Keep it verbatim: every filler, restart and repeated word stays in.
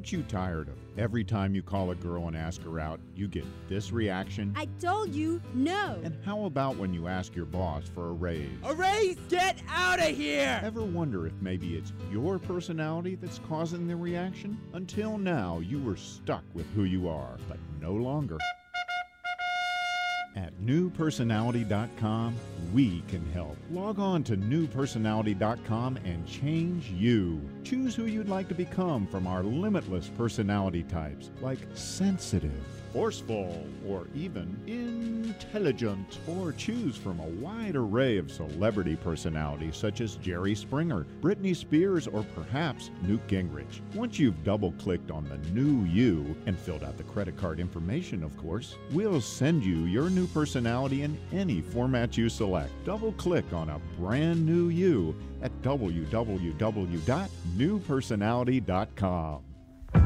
Aren't you tired of every time you call a girl and ask her out, you get this reaction? I told you no. And how about when you ask your boss for a raise? A raise? Get out of here! Ever wonder if maybe it's your personality that's causing the reaction? Until now, you were stuck with who you are, but no longer. At new personality dot com, we can help. Log on to new personality dot com and change you. Choose who you'd like to become from our limitless personality types, like sensitive, forceful, or even intelligent. Or choose from a wide array of celebrity personalities such as Jerry Springer, Britney Spears, or perhaps Newt Gingrich. Once you've double-clicked on the new you and filled out the credit card information, of course, we'll send you your new personality in any format you select. Double-click on a brand new you at w w w dot new personality dot com.